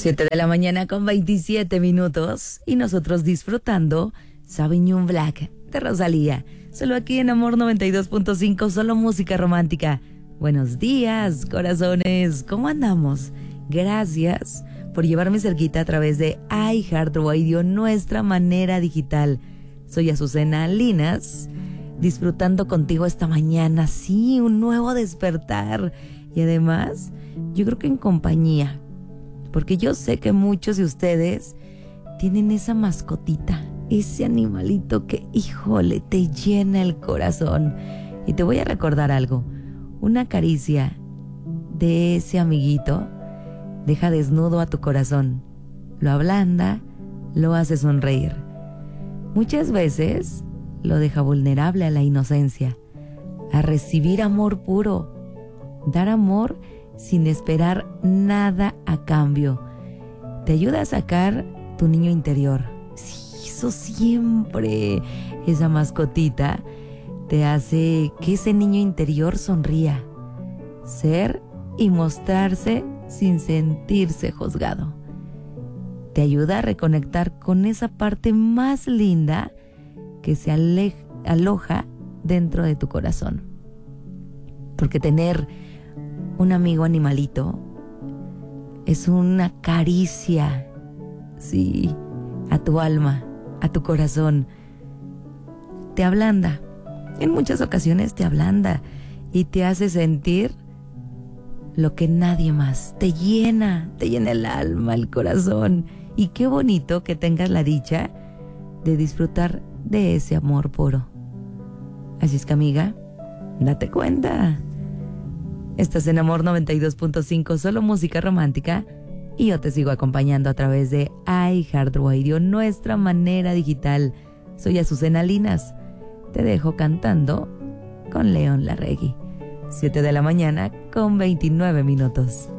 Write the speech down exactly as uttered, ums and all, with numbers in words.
siete de la mañana con veintisiete minutos y nosotros disfrutando Sauvignon Black de Rosalía. Solo aquí en Amor noventa y dos punto cinco, solo música romántica. Buenos días, corazones. ¿Cómo andamos? Gracias por llevarme cerquita a través de iHeartRadio, nuestra manera digital. Soy Azucena Linas, disfrutando contigo esta mañana. Sí, un nuevo despertar. Y además, yo creo que en compañía. Porque yo sé que muchos de ustedes tienen esa mascotita, ese animalito que, híjole, te llena el corazón. Y te voy a recordar algo. Una caricia de ese amiguito deja desnudo a tu corazón. Lo ablanda, lo hace sonreír. Muchas veces lo deja vulnerable a la inocencia, a recibir amor puro, dar amor sin esperar nada a cambio. Te ayuda a sacar tu niño interior. Sí, eso siempre. Esa mascotita te hace que ese niño interior sonría, ser y mostrarse sin sentirse juzgado. Te ayuda a reconectar con esa parte más linda que se ale- aloja dentro de tu corazón. Porque tener un amigo animalito es una caricia, sí, a tu alma, a tu corazón. Te ablanda, en muchas ocasiones te ablanda y te hace sentir lo que nadie más. Te llena, te llena el alma, el corazón. Y qué bonito que tengas la dicha de disfrutar de ese amor puro. Así es que, amiga, date cuenta. Estás en Amor noventa y dos punto cinco, solo música romántica, y yo te sigo acompañando a través de iHeartRadio, nuestra manera digital. Soy Azucena Linas. Te dejo cantando con León Larregui. siete de la mañana con veintinueve minutos.